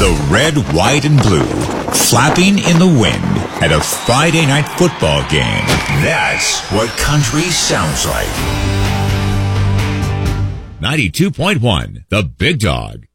The red, white, and blue, flapping in the wind at a Friday night football game. That's what country sounds like. 92.1, The Big Dog.